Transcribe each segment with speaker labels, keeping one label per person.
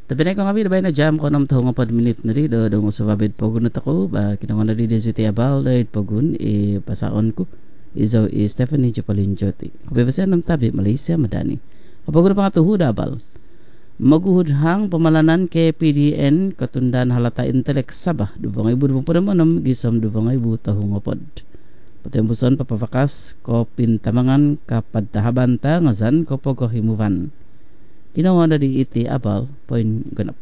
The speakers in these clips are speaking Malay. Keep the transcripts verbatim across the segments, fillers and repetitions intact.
Speaker 1: Tapi na ko nga bay na jam ko nam taho nga pod minute na ri do do sa babid pogun na tako ba kinang na di desiti abal dahil pogun e pasaon ko izo i Stephanie Jopalin Joti. Kabebasan ng tabi Malaysia madani. Kapag na pangatuhod abal maguhudhang pamalanan kay P D N katundan halata intelek sabah duvang ibu duvang padamanam gisam duvang ibu taho nga pod. Patembuson papawakas ko pintamangan kapad tahabanta ngazan ko pogo himuvan. Ginawa na di iti abal point ganap.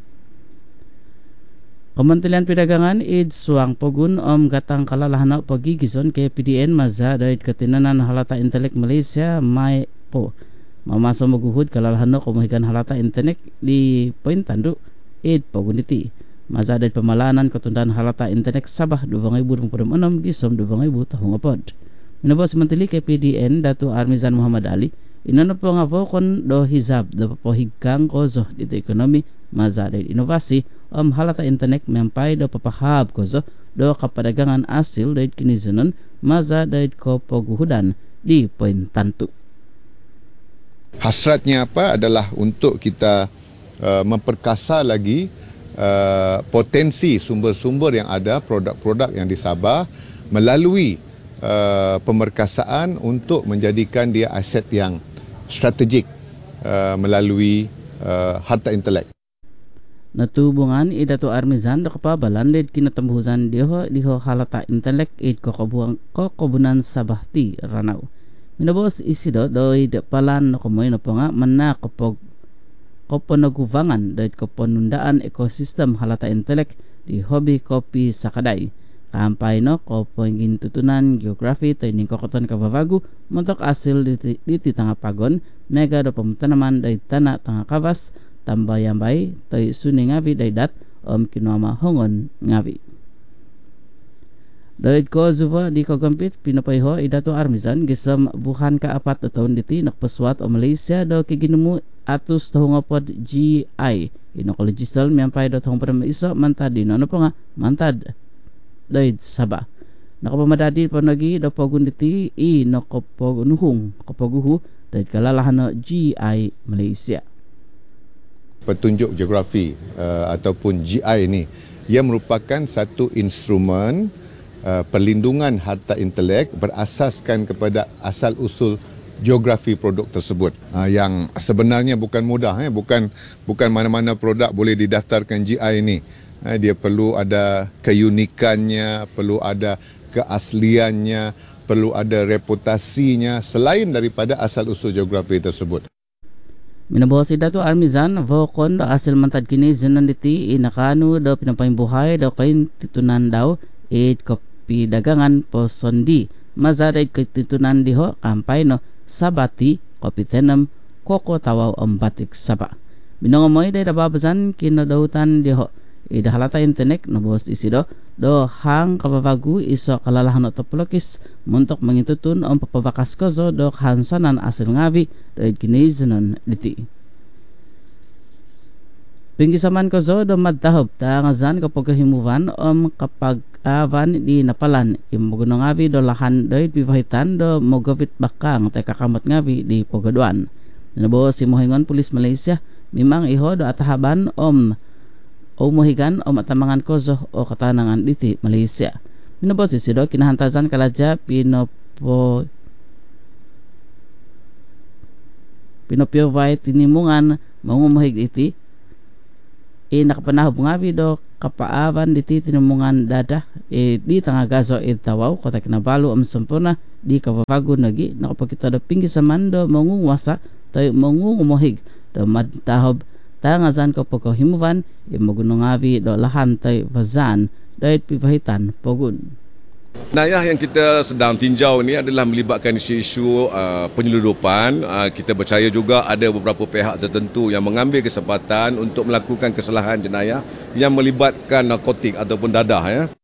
Speaker 1: Kementerian Perdagangan id suang pogun om gatang kalalahana pagigison kay P D N maza dahil katinanan halata intelek Malaysia may po mamasa maguhud kalalahana kumuhikan halata intelek di point tandu id pogun iti maza dahil pamalanan katundan halata intelek sabah dua ribu dua puluh enam gisom dua ribu tahun apod. Minabos mentili kay P D N Datu Armizan Muhammad Ali inano po nga vokon do hizab do papohigang kozo dito ekonomi maza dahil inovasi om halata internet mempay do papahab kozo do kapadagangan asil dahil kinizunon maza dahil ko poguhudan di poin tantu.
Speaker 2: Hasratnya apa adalah untuk kita uh, memperkasa lagi uh, potensi sumber-sumber yang ada, produk-produk yang di Sabah melalui uh, pemerkasaan untuk menjadikan dia aset yang strategik uh, melalui uh, harta intelek.
Speaker 1: Natubungan idatu Armizan do kapabalan dahil kinatambuhusan diho diho halata intelek id kokobuang kokobunan sabahti ranau. Minabos isido doy de palan no kumoy no nga manna kapog koponaguvangan dahil koponundaan ekosistem halata intelek di hobi kopi sakaday. Kampay no kopongin tutunan geografi taining kokoton kababagu montok asil di, di tanga pagon mega do pamutanaman dahil tanah tanga kawas tambayang bay tay suni ngavi day dat om kinoma hongon ngavi. Dahil ko zuwa di kagampit pinapayho idatu Armizan gisam buhan ka apat na taon diti nakpaswat o Malaysia do kiginumu atus tahong apod G I inokologistal miyampay do tahong padama isa mantad dino ano pa nga mantad dahil Sabah nakapamadadi pa nagi do pogun diti i nakapagunuhong kapaguhu dahil kalalahan no G I Malaysia.
Speaker 2: Petunjuk geografi uh, ataupun G I ini ia merupakan satu instrumen uh, perlindungan harta intelek berasaskan kepada asal usul geografi produk tersebut uh, yang sebenarnya bukan mudah eh bukan bukan mana-mana produk boleh didaftarkan G I ini. Uh, dia perlu ada keunikannya, perlu ada keasliannya, perlu ada reputasinya selain daripada asal usul geografi tersebut.
Speaker 1: Minabawas idatu Armizan vokon do asil mantad kini zinon diti inakanu do pinapayimbuhay do kain titunan daw it kopi dagangan posondi maza do it titunan diho kampay no sabati kopi tenem koko tawaw ambatik saba. Binongomoy day dababazan kinodautan diho ida halata internet no bos isido do hang kababagu iso kalalahan no topologis muntok mangitutun om papabakas kozo do hansanan asil ngavi do idkinizanon diti. Pinggisaman kozo do madtahob ta ngazan kapag himuvan om kapag avan di napalan imuguno ngavi do lahan do idbivahitan do mogavit bakang te kakamot ngavi di pogaduan. Nabo si Mohingon Pulis Malaysia mimang iho do atahaban om o mohigan o matamangan kozo o katanangan diti Malaysia. Minabos isido kinahantasan kalaja pinopo pinopio vai tinimungan mangumuhig iti e nakapanahog ngavi do kapaavan diti tinimungan dadah e di tanga gaso itawaw kota kinabalu am sempurna di kababago nagi nakapakita do pinggi samando mangungwasa tayo mangungumuhig do madtahob tangazan ko pagko himuvan imagunong ngavi do lahan tay vazan dahil pivahitan pogun.
Speaker 3: Nayah yang kita sedang tinjau ni adalah melibatkan isu-isu uh, penyeludupan. Uh, kita percaya juga ada beberapa pihak tertentu yang mengambil kesempatan untuk melakukan kesalahan jenayah yang melibatkan narkotik ataupun dadah ya.